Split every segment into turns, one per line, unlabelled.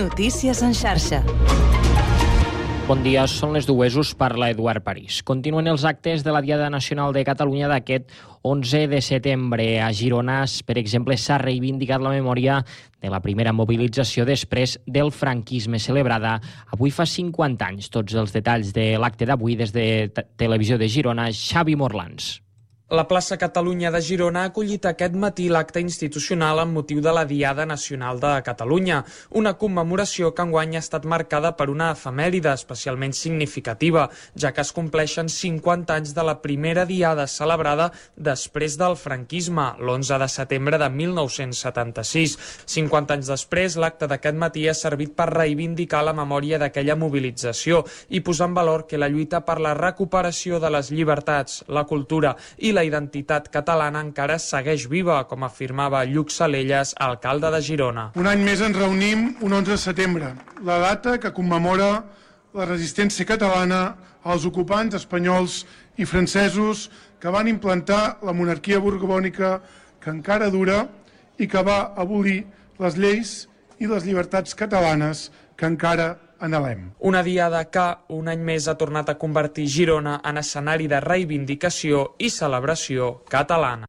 Notícies en xarxa.
Bon dia, són les dues, us parla Eduard París. Continuen els actes de la Diada Nacional de Catalunya d'aquest 11 de setembre. A Girona, per exemple, s'ha reivindicat la memòria de la primera mobilització després del franquisme, celebrada avui fa 50 anys. Tots els detalls de l'acte d'avui des de Televisió de Girona, Xavi Morlans.
La plaça Catalunya de Girona ha acollit aquest matí l'acte institucional amb motiu de la Diada Nacional de Catalunya, una commemoració que enguany ha estat marcada per una efemèride especialment significativa, ja que es compleixen 50 anys de la primera Diada celebrada després del franquisme, l'11 de setembre de 1976. 50 anys després, l'acte d'aquest matí ha servit per reivindicar la memòria d'aquella mobilització i posar en valor que la lluita per la recuperació de les llibertats, la cultura i la identitat catalana encara segueix viva, com afirmava Lluc Salelles, alcalde de Girona.
Un any més ens reunim un 11 de setembre, la data que commemora la resistència catalana als ocupants espanyols i francesos que van implantar la monarquia borbònica que encara dura i que va abolir les lleis i les llibertats catalanes que encara anhelem.
Una diada que, un any més, ha tornat a convertir Girona en escenari de reivindicació i celebració catalana.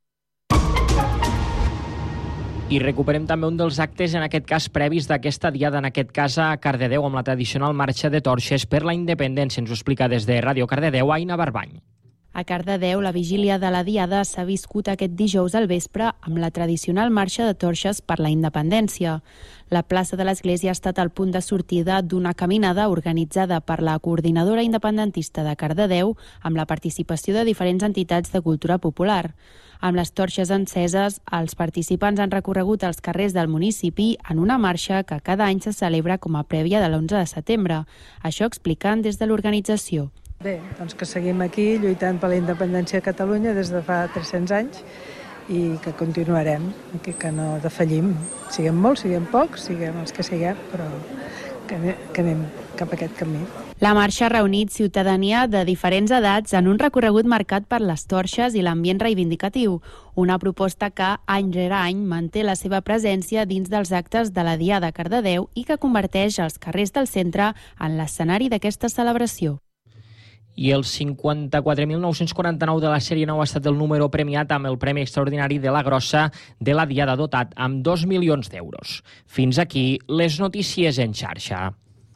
I recuperem també un dels actes, en aquest cas previs d'aquesta diada, en aquest cas a Cardedeu, amb la tradicional marxa de torxes per la independència. Ens ho explica des de Ràdio Cardedeu, Aina Barbany.
A Cardedeu, la vigília de la Diada s'ha viscut aquest dijous al vespre amb la tradicional marxa de torxes per la independència. La plaça de l'Església ha estat el punt de sortida d'una caminada organitzada per la Coordinadora Independentista de Cardedeu amb la participació de diferents entitats de cultura popular. Amb les torxes enceses, els participants han recorregut els carrers del municipi en una marxa que cada any se celebra com a prèvia de l'11 de setembre. Això expliquen des de l'organització.
Bé, doncs que seguim aquí lluitant per la independència de Catalunya des de fa 300 anys i que continuarem, que no defallim. Siguem molts, siguem pocs, siguem els que siguem, però que anem cap a aquest camí.
La marxa ha reunit ciutadania de diferents edats en un recorregut marcat per les torxes i l'ambient reivindicatiu, una proposta que any rere any manté la seva presència dins dels actes de la Diada Cardedeu i que converteix els carrers del centre en l'escenari d'aquesta celebració.
I el 54.949 de la sèrie 9 ha estat el número premiat amb el Premi Extraordinari de la Grossa de la Diada, dotat amb 2 milions d'euros. Fins aquí les notícies en xarxa.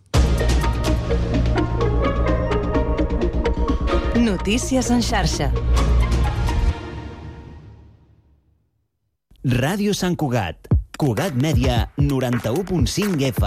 Notícies en xarxa.
Ràdio Sant Cugat. Cugat Mèdia, 91.5 FM.